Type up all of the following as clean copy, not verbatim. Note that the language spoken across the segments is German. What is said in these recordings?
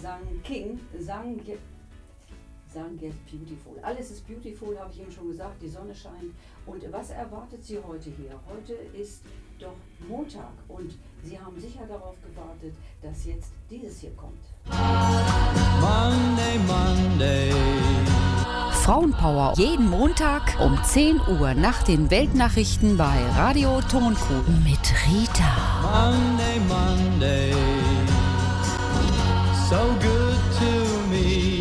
sang Get Beautiful. Alles ist beautiful, habe ich eben schon gesagt, die Sonne scheint. Und was erwartet Sie heute hier? Heute ist doch Montag und Sie haben sicher darauf gewartet, dass jetzt dieses hier kommt. Monday, Monday. Frauenpower jeden Montag um 10 Uhr nach den Weltnachrichten bei Radio Tonkuh mit Rita. Monday, Monday. So good to me.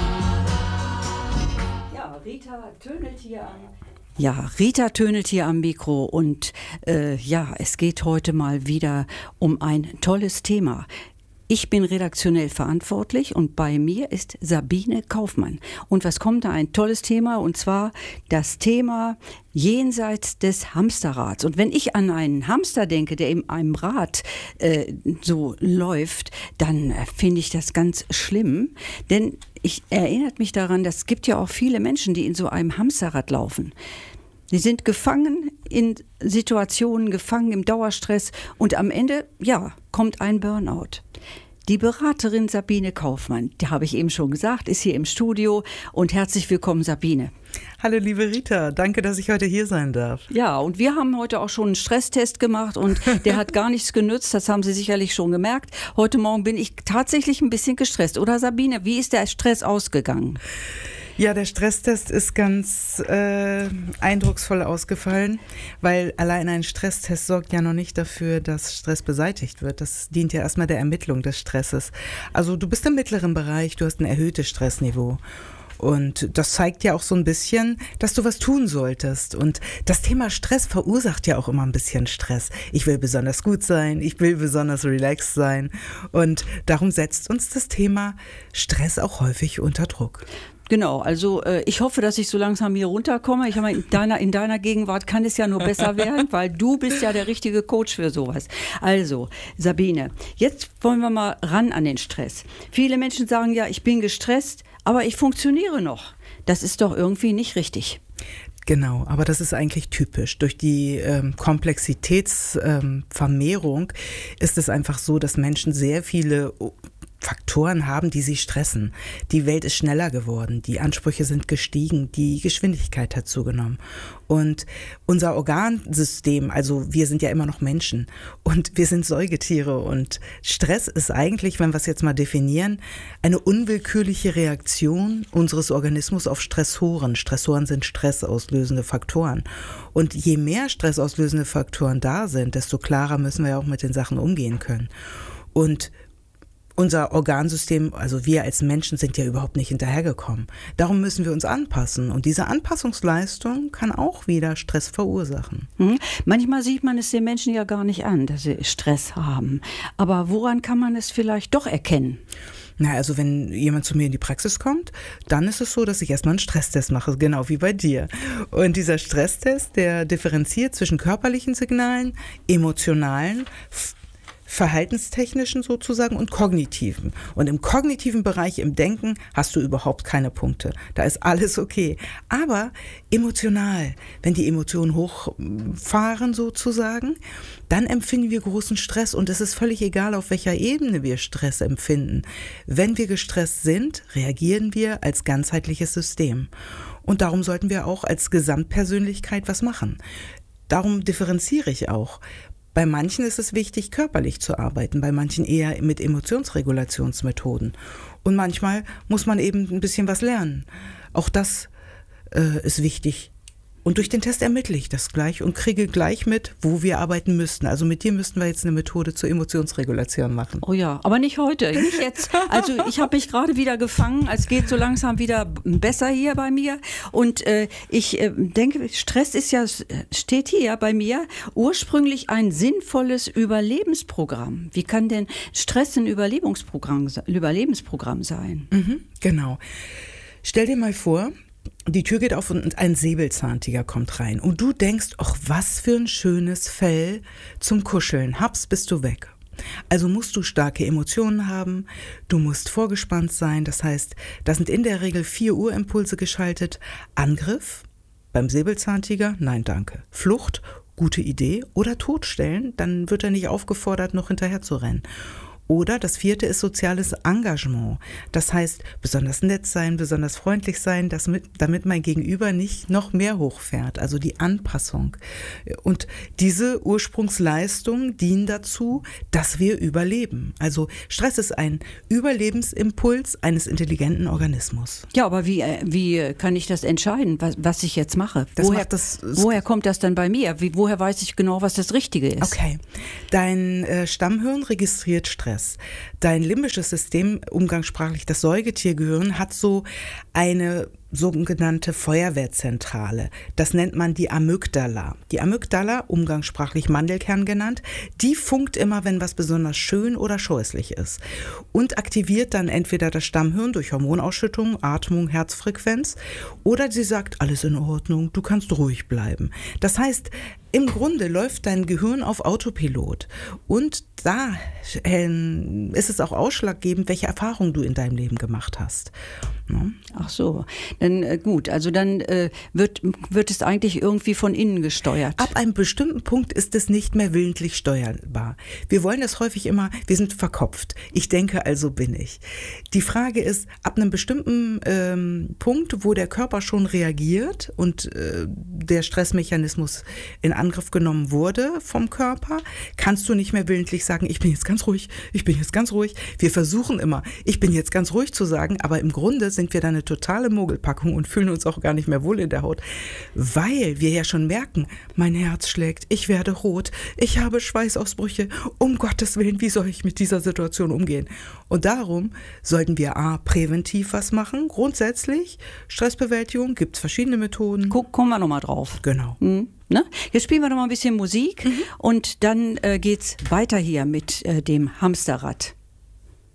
Rita tönt hier an. Ja, Rita tönt hier am Mikro und es geht heute mal wieder um ein tolles Thema. Ich bin redaktionell verantwortlich und bei mir ist Sabine Kaufmann. Und was kommt da? Ein tolles Thema und zwar das Thema jenseits des Hamsterrads. Und wenn ich an einen Hamster denke, der in einem Rad so läuft, dann finde ich das ganz schlimm. Denn ich erinnert mich daran, dass es gibt ja auch viele Menschen, die in so einem Hamsterrad laufen. Die sind gefangen in Situationen, gefangen im Dauerstress und am Ende, kommt ein Burnout. Die Beraterin Sabine Kaufmann, die habe ich eben schon gesagt, ist hier im Studio und herzlich willkommen, Sabine. Hallo liebe Rita, danke, dass ich heute hier sein darf. Ja, und wir haben heute auch schon einen Stresstest gemacht und der hat gar nichts genützt, das haben Sie sicherlich schon gemerkt. Heute Morgen bin ich tatsächlich ein bisschen gestresst, oder Sabine? Wie ist der Stress ausgegangen? Ja, der Stresstest ist ganz eindrucksvoll ausgefallen, weil allein ein Stresstest sorgt ja noch nicht dafür, dass Stress beseitigt wird. Das dient ja erstmal der Ermittlung des Stresses. Also du bist im mittleren Bereich, du hast ein erhöhtes Stressniveau. Und das zeigt ja auch so ein bisschen, dass du was tun solltest. Und das Thema Stress verursacht ja auch immer ein bisschen Stress. Ich will besonders gut sein, ich will besonders relaxed sein. Und darum setzt uns das Thema Stress auch häufig unter Druck. Genau, also ich hoffe, dass ich so langsam hier runterkomme. Ich meine, in deiner Gegenwart kann es ja nur besser werden, weil du bist ja der richtige Coach für sowas. Also, Sabine, jetzt wollen wir mal ran an den Stress. Viele Menschen sagen ja, ich bin gestresst, aber ich funktioniere noch. Das ist doch irgendwie nicht richtig. Genau, aber das ist eigentlich typisch. Durch die Komplexitätsvermehrung ist es einfach so, dass Menschen sehr viele Faktoren haben, die sie stressen. Die Welt ist schneller geworden, die Ansprüche sind gestiegen, die Geschwindigkeit hat zugenommen. Und unser Organsystem, also wir sind ja immer noch Menschen und wir sind Säugetiere und Stress ist eigentlich, wenn wir es jetzt mal definieren, eine unwillkürliche Reaktion unseres Organismus auf Stressoren. Stressoren sind stressauslösende Faktoren. Und je mehr stressauslösende Faktoren da sind, desto klarer müssen wir ja auch mit den Sachen umgehen können. Und unser Organsystem, also wir als Menschen sind ja überhaupt nicht hinterhergekommen. Darum müssen wir uns anpassen. Und diese Anpassungsleistung kann auch wieder Stress verursachen. Manchmal sieht man es den Menschen ja gar nicht an, dass sie Stress haben. Aber woran kann man es vielleicht doch erkennen? Na, also wenn jemand zu mir in die Praxis kommt, dann ist es so, dass ich erstmal einen Stresstest mache, genau wie bei dir. Und dieser Stresstest, der differenziert zwischen körperlichen Signalen, emotionalen, verhaltenstechnischen sozusagen und kognitiven. Und im kognitiven Bereich, im Denken, hast du überhaupt keine Punkte. Da ist alles okay. Aber emotional, wenn die Emotionen hochfahren sozusagen, dann empfinden wir großen Stress und es ist völlig egal, auf welcher Ebene wir Stress empfinden. Wenn wir gestresst sind, reagieren wir als ganzheitliches System. Und darum sollten wir auch als Gesamtpersönlichkeit was machen. Darum differenziere ich auch. Bei manchen ist es wichtig, körperlich zu arbeiten, bei manchen eher mit Emotionsregulationsmethoden. Und manchmal muss man eben ein bisschen was lernen. Auch das ist wichtig. Und durch den Test ermittle ich das gleich und kriege gleich mit, wo wir arbeiten müssten. Also mit dir müssten wir jetzt eine Methode zur Emotionsregulation machen. Oh ja, aber nicht heute, nicht jetzt. Also ich habe mich gerade wieder gefangen. Es geht so langsam wieder besser hier bei mir. Und ich denke, Stress ist ja, steht hier bei mir, ursprünglich ein sinnvolles Überlebensprogramm. Wie kann denn Stress ein Überlebensprogramm sein? Genau. Stell dir mal vor, die Tür geht auf und ein Säbelzahntiger kommt rein. Und du denkst, ach, was für ein schönes Fell zum Kuscheln. Haps, bist du weg. Also musst du starke Emotionen haben, du musst vorgespannt sein. Das heißt, da sind in der Regel 4 Urimpulse geschaltet. Angriff, beim Säbelzahntiger, nein, danke. Flucht, gute Idee. Oder totstellen, dann wird er nicht aufgefordert, noch hinterher zu rennen. Oder das 4. ist soziales Engagement. Das heißt, besonders nett sein, besonders freundlich sein, damit mein Gegenüber nicht noch mehr hochfährt. Also die Anpassung. Und diese Ursprungsleistungen dienen dazu, dass wir überleben. Also Stress ist ein Überlebensimpuls eines intelligenten Organismus. Ja, aber wie kann ich das entscheiden, was ich jetzt mache? Woher kommt das dann bei mir? Woher weiß ich genau, was das Richtige ist? Okay, dein Stammhirn registriert Stress. Dein limbisches System, umgangssprachlich das Säugetiergehirn, hat so eine sogenannte Feuerwehrzentrale. Das nennt man die Amygdala. Die Amygdala, umgangssprachlich Mandelkern genannt, die funkt immer, wenn was besonders schön oder scheußlich ist und aktiviert dann entweder das Stammhirn durch Hormonausschüttung, Atmung, Herzfrequenz oder sie sagt, alles in Ordnung, du kannst ruhig bleiben. Das heißt, im Grunde läuft dein Gehirn auf Autopilot und da ist es auch ausschlaggebend, welche Erfahrungen du in deinem Leben gemacht hast. Ne? Ach so, dann gut, also dann wird es eigentlich irgendwie von innen gesteuert. Ab einem bestimmten Punkt ist es nicht mehr willentlich steuerbar. Wir wollen das häufig immer, wir sind verkopft. Ich denke, also bin ich. Die Frage ist, ab einem bestimmten Punkt, wo der Körper schon reagiert und der Stressmechanismus in Angriff genommen wurde vom Körper, kannst du nicht mehr willentlich sagen, ich bin jetzt ganz ruhig, ich bin jetzt ganz ruhig. Wir versuchen immer, ich bin jetzt ganz ruhig zu sagen, aber im Grunde sind wir dann eine totale Mogelpackung und fühlen uns auch gar nicht mehr wohl in der Haut, weil wir ja schon merken, mein Herz schlägt, ich werde rot, ich habe Schweißausbrüche, um Gottes Willen, wie soll ich mit dieser Situation umgehen? Und darum sollten wir präventiv was machen, grundsätzlich, Stressbewältigung, gibt es verschiedene Methoden. Kommen wir nochmal drauf. Genau. Ne? Jetzt spielen wir noch mal ein bisschen Musik und dann geht's weiter hier mit dem Hamsterrad.